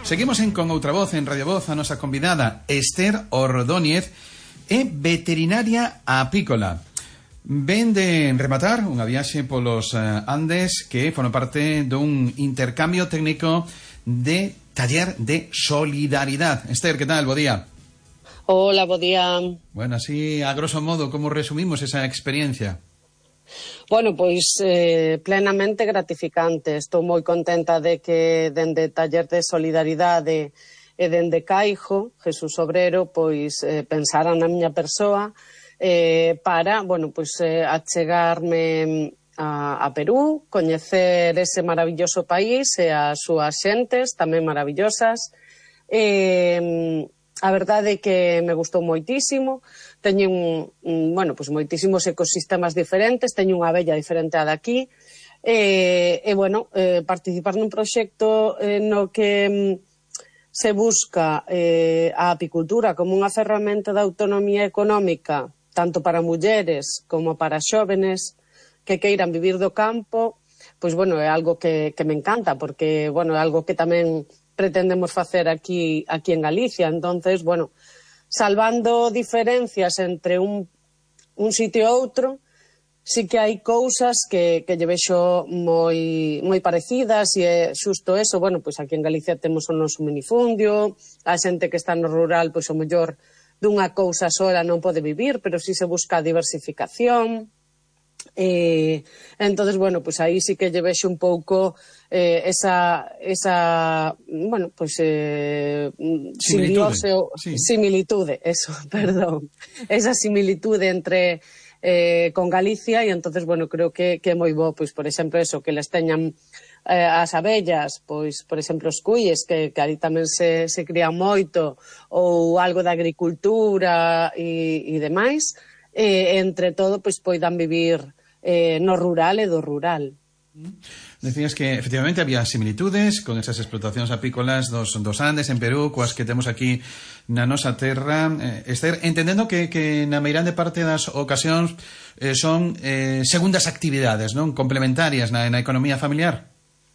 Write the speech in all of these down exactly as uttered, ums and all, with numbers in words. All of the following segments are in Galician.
Seguimos en Con Outra Voz, en Radio Voz, a nosa convidada Esther Ordóñez, é veterinaria apícola. Ven de rematar unha viaxe polos Andes que forma parte dun intercambio técnico de taller de solidaridade. Esther, que tal? Bo día. Hola, bo día. Bueno, así, a grosso modo, como resumimos esa experiencia? Bueno, pois eh, plenamente gratificante. Estou moi contenta de que dende Taller de Solidaridade e dende Caijo, Jesús Obrero, pois eh, pensaran na miña persoa eh, para, bueno, pois eh, achegarme a, a Perú, coñecer ese maravilloso país e as súas xentes tamén maravillosas. Eh, A verdade é que me gustou moitísimo, teño un, un, bueno, pues moitísimos ecosistemas diferentes, teño unha abella diferente a daqui, e, e bueno, eh, participar nun proxecto eh, no que mm, se busca eh, a apicultura como unha ferramenta de autonomía económica, tanto para mulleres como para xóvenes que queiran vivir do campo, pois bueno, é algo que, que me encanta, porque, bueno, é algo que tamén pretendemos facer aquí aquí en Galicia. Entonces, bueno, salvando diferencias entre un, un sitio e outro, sí que hai cousas que, que lle vexo moi, moi parecidas, e é xusto eso. Bueno, pois aquí en Galicia temos o noso minifundio, a xente que está no rural, pois o mellor dunha cousa sola non pode vivir, pero si se busca a diversificación. Eh, entonces, bueno, pues aí sí que lle vexo un pouco eh, esa, esa, bueno, pues eh, simbiose ou sí. similitude, eso, perdón, esa similitude entre eh, con Galicia, e entonces, bueno, creo que, que é moi bo, pois, por exemplo, eso, que les teñan eh, as abellas, pois, por exemplo, os cuíes, que, que ali tamén se, se crían moito, ou algo de agricultura e, e demais. Eh, entre todo, pois poidan vivir eh, no rural e do rural. Decías que efectivamente había similitudes con esas explotacións apícolas dos, dos Andes en Perú, coas que temos aquí na nosa terra. Eh, Esther, entendendo que, que na meirande parte das ocasións eh, son eh, segundas actividades, non? Complementarias na, na economía familiar.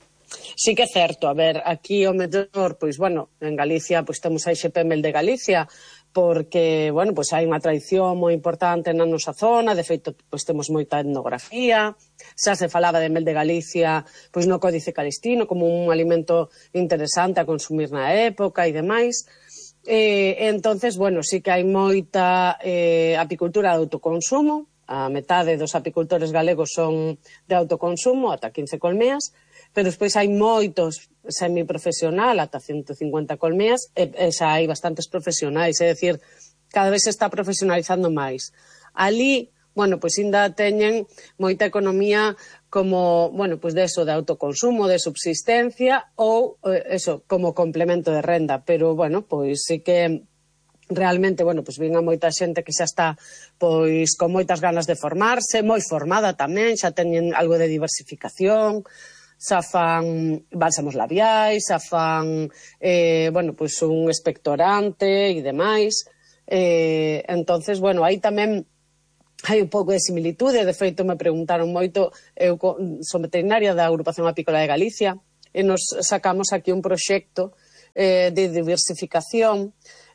Sí que é certo. A ver, aquí o mellor, pois, bueno, en Galicia, pois temos a X P Mel de Galicia, porque, bueno, pois hai unha tradición moi importante na nosa zona, de feito, pois temos moita etnografía, xa se falaba de mel de Galicia, pois no Códice Calistino, como un alimento interesante a consumir na época e demais. Eh, entonces, bueno, sí que hai moita eh, apicultura de autoconsumo, a metade dos apicultores galegos son de autoconsumo, ata quince colmeas, pero despois hai moitos semiprofesional, ata ciento cincuenta colmeas, e, e xa hai bastantes profesionais, é dicir, cada vez se está profesionalizando máis. Ali, bueno, pois ainda teñen moita economía como, bueno, pois de eso, de autoconsumo, de subsistencia, ou, eh, eso, como complemento de renda, pero, bueno, pois sí que realmente, bueno, pois vinga moita xente que xa está, pois, con moitas ganas de formarse, moi formada tamén, xa teñen algo de diversificación, xa fan bálsamos labiais, xa fan, eh, bueno, pois un expectorante e demais. Eh, entonces, bueno, aí tamén hai un pouco de similitude. De feito, me preguntaron moito, eu son veterinaria da Agrupación Apícola de Galicia, e nos sacamos aquí un proxecto eh, de diversificación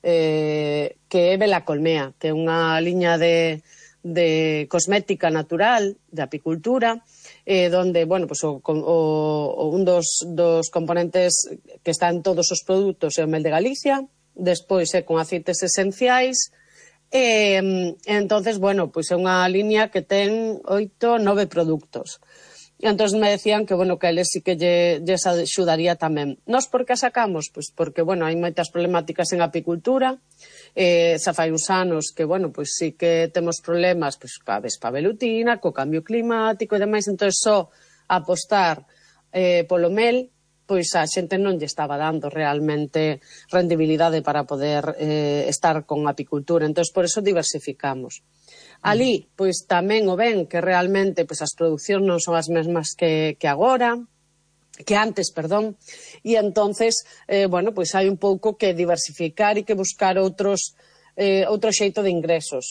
eh, que é Bela Colmea, que é unha liña de, de cosmética natural, de apicultura, Eh, donde, bueno, pues, o, o, un dos, dos componentes que está en todos os produtos é o mel de Galicia, despois é con aceites esenciais, e, entonces, bueno, pues é unha liña que ten oito, nove produtos. E entón me decían que, bueno, que eles sí que lle, lle axudaría tamén. Nós por que a sacamos? Pues porque, bueno, hai moitas problemáticas en apicultura, eh, xa fai uns anos que, bueno, pois sí que temos problemas, pois, coa vespa velutina, co cambio climático e demais, entón só apostar eh, polo mel, pois a xente non lle estaba dando realmente rendibilidade para poder eh, estar con apicultura, entón por eso diversificamos. Ali, pois tamén o ven que realmente pois as producións non son as mesmas que, que agora, que antes, perdón, e entonces, eh, bueno, pois hai un pouco que diversificar e que buscar outros, eh, outro xeito de ingresos.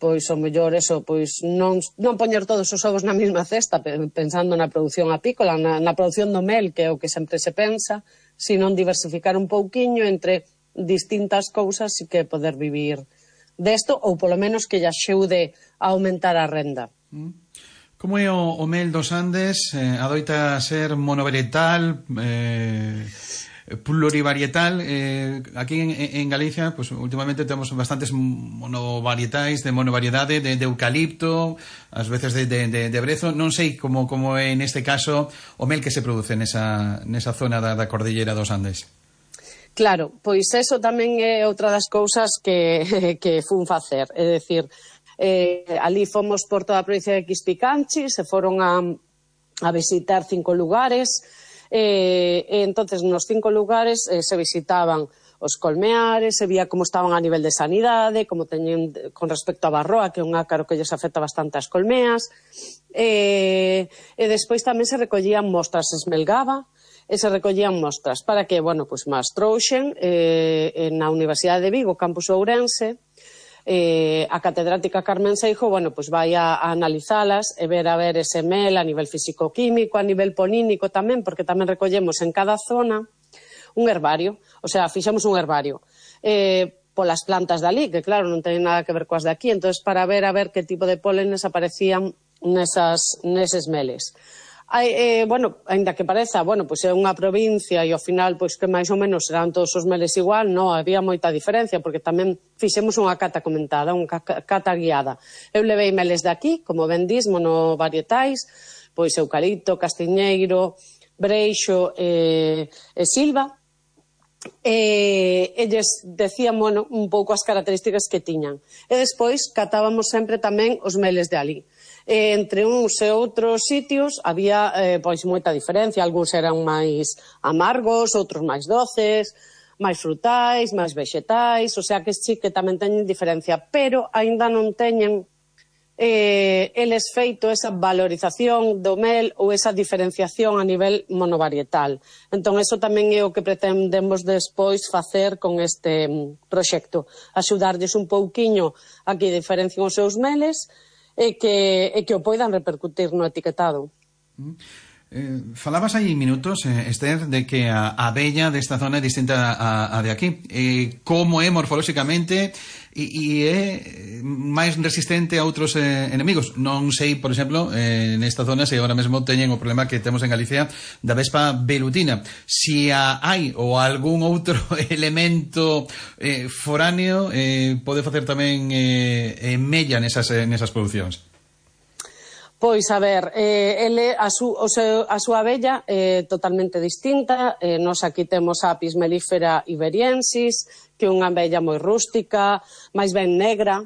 pois o mellor eso, pois non, non poñer todos os ovos na mesma cesta pensando na produción apícola, na, na produción do mel, que é o que sempre se pensa, sino diversificar un pouquiño entre distintas cousas e que poder vivir desto, ou polo menos que lle axude a aumentar a renda. Como é o, o mel dos Andes? Eh, adoita ser monovarietal, eh, plurivarietal. Eh, aquí en, en Galicia, pues últimamente temos bastantes monovarietales, de monovariedade, de, de eucalipto, ás veces de, de, de, de brezo. Non sei como, como é neste caso o mel que se produce nesa, nesa zona da, da cordillera dos Andes. Claro, pois eso tamén é outra das cousas que, que fun facer. É dicir, eh, ali fomos por toda a provincia de Quispicanchi, se foron a, a visitar cinco lugares, e, e entonces nos cinco lugares eh, se visitaban os colmeares, se vía como estaban a nivel de sanidade, como teñen con respecto a Barroa, que é un ácaro que lles afecta bastante as colmeas, e, e despois tamén se recollían mostras, se esmelgaba, e se recollían mostras para que, bueno, pois máis trouxen eh, na Universidade de Vigo, Campus Ourense, eh, a catedrática Carmen Seijo, bueno, pois vai a, a analizalas e ver a ver ese mel a nivel físico-químico, a nivel ponínico tamén, porque tamén recollemos en cada zona un herbario, o sea, fixemos un herbario eh, polas plantas dali, que claro, non ten nada que ver coas de aquí, entonces para ver a ver que tipo de pólenes aparecían nesas, neses meles. Hai, eh, bueno, ainda que pareza, bueno, pois é unha provincia e ao final, pois que máis ou menos serán todos os meles igual, non, había moita diferencia, porque tamén fixemos unha cata comentada, unha cata guiada. Eu levei meles de aquí, como ben dis, monovarietais, pois eucalipto, castiñeiro, breixo e, e silva, e eles decían, bueno, un pouco as características que tiñan. E despois catábamos sempre tamén os meles de ali. E entre uns e outros sitios había eh, pois moita diferencia, algúns eran máis amargos, outros máis doces, máis frutais, máis vexetais, o sea que sí que tamén teñen diferencia, pero aínda non teñen eh, eles feito esa valorización do mel ou esa diferenciación a nivel monovarietal. Entón, eso tamén é o que pretendemos despois facer con este proxecto, axudarlles un pouquiño a que diferencien os seus meles e que, e que o poidan repercutir no etiquetado. Eh, falabas aí minutos, eh, Esther, de que a abella desta zona é distinta a, a de aquí. Eh, como é morfolóxicamente e, e é máis resistente a outros eh, enemigos. Non sei, por exemplo, eh, nesta zona se agora mesmo teñen o problema que temos en Galicia da vespa velutina. Si a, hai ou algún outro elemento eh, foráneo eh, pode facer tamén eh, mella nesas, eh, nesas producións. Pois, a ver, eh, ele, a, su, o seu, a súa abella é eh, totalmente distinta. Eh, nos aquí temos a Apis mellifera iberiensis, que é unha abella moi rústica, máis ben negra.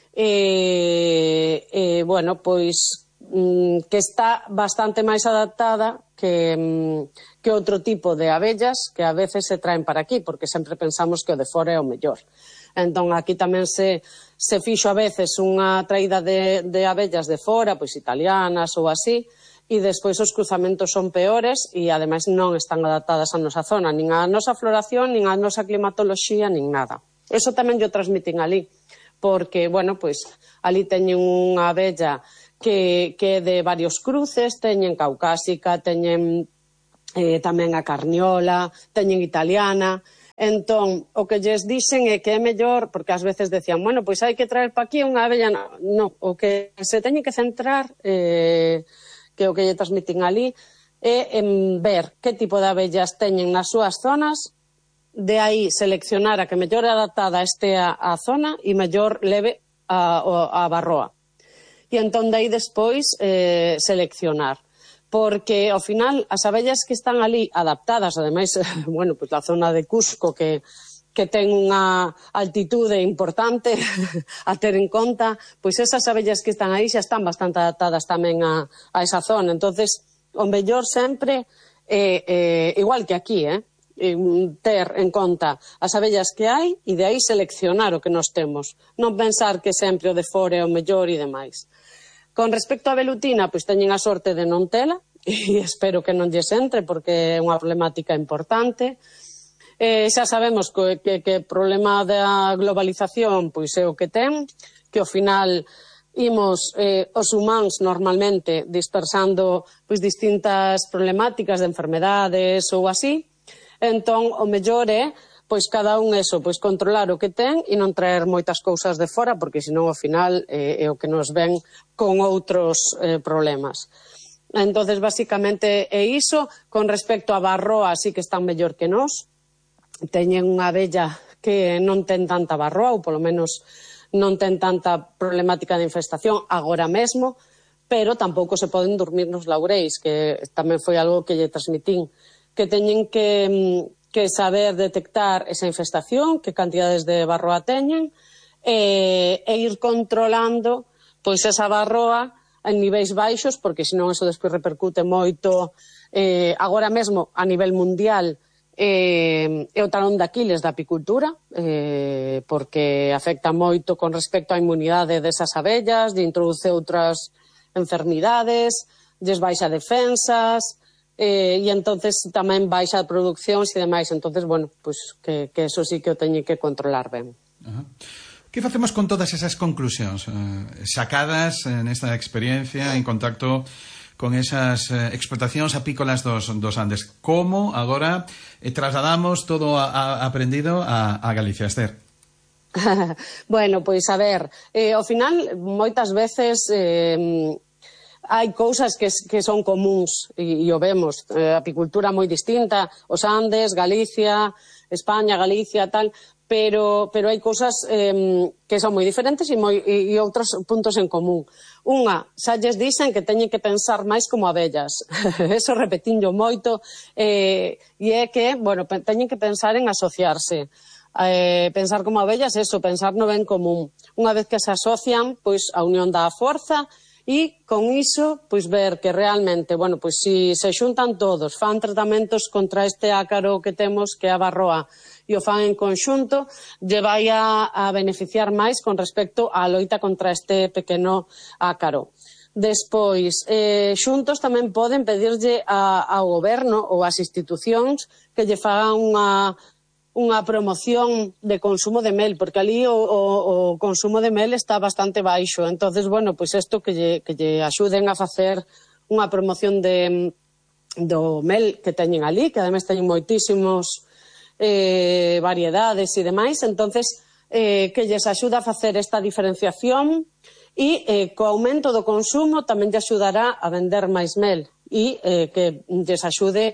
E, eh, eh, bueno, pois, mm, que está bastante máis adaptada que, mm, que outro tipo de abellas que a veces se traen para aquí, porque sempre pensamos que o de fora é o mellor. Entón, aquí tamén se, se fixo a veces unha traída de, de abellas de fora, pois italianas ou así, e despois os cruzamentos son peores e, ademais, non están adaptadas á nosa zona, nin á nosa floración, nin á nosa climatoloxía, nin nada. Eso tamén yo transmitín ali, porque, bueno, pois, ali teñen unha abella que, que é de varios cruces, teñen caucásica, teñen eh, tamén a carniola, teñen italiana. Entón, o que lles dixen é que é mellor, porque ás veces decían, bueno, pois hai que traer pa aquí unha abella. Non, o que se teñen que centrar, eh, que é o que lle transmitín ali, é en ver que tipo de abellas teñen nas súas zonas, de aí seleccionar a que mellor adaptada este a, a zona e mellor leve a, a Barroa. E entón, de aí despois, eh, seleccionar. Porque, ao final, as abellas que están ali adaptadas, ademais, bueno, pois a zona de Cusco, que, que ten unha altitude importante a ter en conta, pois esas abellas que están aí xa están bastante adaptadas tamén a, a esa zona. Entonces, o mellor sempre, eh, eh, igual que aquí, eh, ter en conta as abellas que hai e de aí seleccionar o que nos temos. Non pensar que sempre o de fora é o mellor e demais. Con respecto á velutina, pois teñen a sorte de non tela, e espero que non lles entre, porque é unha problemática importante. Eh, xa sabemos que, que, que o problema da globalización pois é o que ten, que que ao final imos eh, os humanos normalmente dispersando pois, distintas problemáticas de enfermedades ou así. Entón, o mellor é pois cada un eso, pois controlar o que ten e non traer moitas cousas de fora, porque senón ao final eh, é o que nos ven con outros eh, problemas. Entonces, basicamente é iso. Con respecto a Barroa, sí que están mellor que nós. Teñen unha abella que non ten tanta barroa, ou polo menos non ten tanta problemática de infestación agora mesmo, pero tampouco se poden dormir nos laureis, que tamén foi algo que lle transmitín, que teñen que, que saber detectar esa infestación, que cantidades de barroa teñen, e, e ir controlando pois esa barroa en niveis baixos, porque senón eso despois repercute moito eh, agora mesmo a nivel mundial. Eh, é o talón de Aquiles da apicultura, eh, porque afecta moito con respecto á inmunidade desas abellas, de introduce outras enfermidades, lles baixa defensas, eh, e entonces tamén baixa a producción e demais. Entonces, bueno, pues que, que eso sí que o teñen que controlar ben. Ajá. Que facemos con todas esas conclusións eh, sacadas nesta experiencia en contacto con esas eh, explotacións apícolas dos, dos Andes? Como agora eh, trasladamos todo a, a aprendido a, a Galicia, Esther? Bueno, pois a ver, eh, ao final moitas veces eh, hai cousas que, que son comuns e, e o vemos, eh, apicultura moi distinta, os Andes, Galicia, España, Galicia, tal, pero, pero hai cousas eh, que son moi diferentes e, moi, e, e outros puntos en común. Unha, xa lles dicen que teñen que pensar máis como abellas. Eso repetinlo moito. Eh, e é que, bueno, teñen que pensar en asociarse. Eh, pensar como abellas, eso, pensar no ben común. Unha vez que se asocian, pois a unión dá a forza e con iso, pois ver que realmente, bueno, pois si se xuntan todos, fan tratamentos contra este ácaro que temos, que é a barroa, e o fan en conxunto, lle vai a, a beneficiar máis con respecto á loita contra este pequeno ácaro. Despois, eh, xuntos tamén poden pedirlle a, ao goberno ou ás institucións que lle fagan unha, unha promoción de consumo de mel, porque ali o, o, o consumo de mel está bastante baixo. Entonces, bueno, pois isto que lle, que lle axuden a facer unha promoción de, do mel que teñen ali, que ademais teñen moitísimos Eh, variedades e demais, entonces eh, que lles axuda a facer esta diferenciación e eh, co aumento do consumo tamén lle axudará a vender máis mel e eh, que lles axude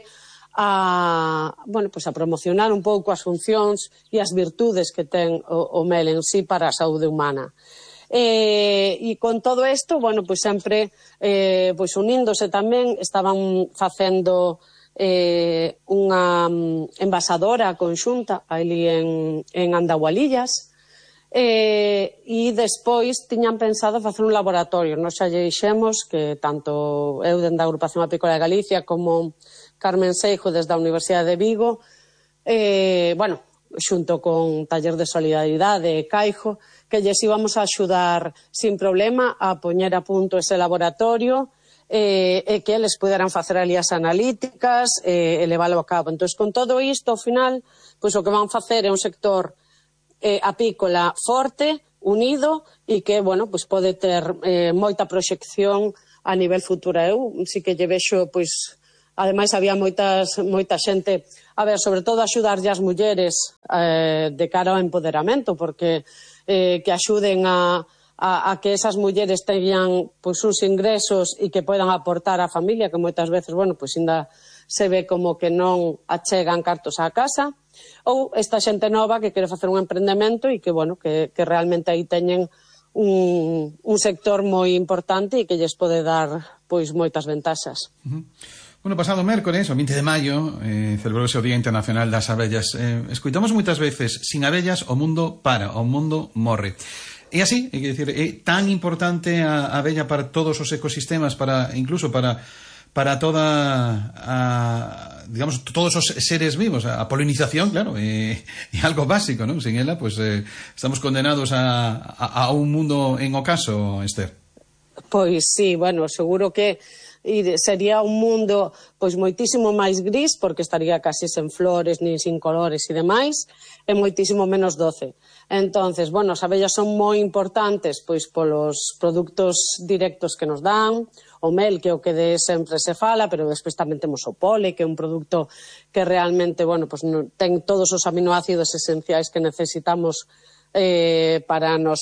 a, bueno, pues a promocionar un pouco as funcións e as virtudes que ten o, o mel en sí para a saúde humana. Eh, e con todo isto, bueno, pues sempre eh, pues uníndose tamén, estaban facendo Eh, unha um, envasadora conxunta ali en, en Andahualillas eh, e despois tiñan pensado facer un laboratorio. Nos xa lle dixemos que tanto eu dende a Agrupación Apícola de Galicia como Carmen Seijo desde a Universidade de Vigo, eh, bueno, xunto con Taller de Solidaridade e Caijo, que lles íbamos a axudar sin problema a poñer a punto ese laboratorio e eh, que eles puderan facer ali as analíticas e eh, leválo a cabo. Entón, con todo isto, ao final, pois o que van facer é un sector eh, apícola forte, unido, e que, bueno, pois pode ter eh, moita proxección a nivel futuro. Eu si que lle vexo, pois, ademais había moitas, moita xente, a ver, sobre todo axudarlle as mulleres eh, de cara ao empoderamento, porque eh, que axuden a A, a que esas mulleres teñan pois, uns ingresos e que podan aportar á familia, que moitas veces, bueno, pois ainda se ve como que non achegan cartos á casa, ou esta xente nova que quere facer un emprendemento e que, bueno, que, que realmente aí teñen un, un sector moi importante e que lles pode dar pois moitas ventaxas. Uh-huh. Bueno, pasado mércores, o vinte de maio, eh, celebrouse o Día Internacional das Abellas. Eh, escoitamos moitas veces, sin abellas o mundo para, o mundo morre. E así, é dicir, é tan importante a abella para todos os ecosistemas, para incluso para para toda a, digamos, todos os seres vivos. A polinización, claro, é, é algo básico, ¿no? Sin ela, pues eh, estamos condenados a, a, a un mundo en ocaso, Esther. Pois sí, bueno, seguro que e sería un mundo pois moitísimo máis gris, porque estaría casi sen flores, nin sin colores e demais, e moitísimo menos doce. Entonces, bueno, as abellas son moi importantes pois polos produtos directos que nos dan, o mel, que é o que de sempre se fala, pero despois tamén temos o pole, que é un produto que realmente, bueno, pois ten todos os aminoácidos esenciais que necesitamos eh, para a nosa